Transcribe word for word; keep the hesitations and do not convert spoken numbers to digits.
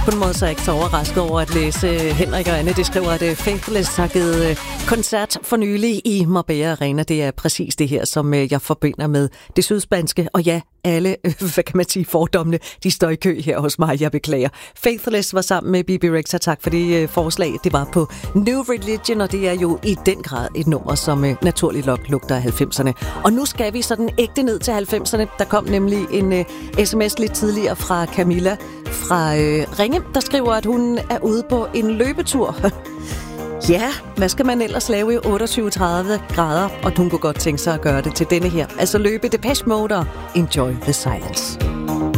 På en måde så er jeg ikke så overrasket over at læse Henrik og Anne. Det skriver, at Faithless har givet koncert for nylig i Marbella Arena. Det er præcis det her, som jeg forbinder med det sydspanske. Og ja, alle, hvad kan man sige, fordommene, de står i kø her hos mig. Jeg beklager. Faithless var sammen med B B Rexha. Tak for det forslag. Det var på New Religion, og det er jo i den grad et nummer, som naturligt nok lugter af halvfemserne. Og nu skal vi sådan ægte ned til halvfemserne. Der kom nemlig en uh, sms lidt tidligere fra Camilla fra uh, Ringe, der skriver, at hun er ude på en løbetur. Ja, hvad skal man ellers lave i otteogtyve til tredive grader? Og hun kunne godt tænke sig at gøre det til denne her. Altså løbe Depeche Mode og Enjoy the Silence.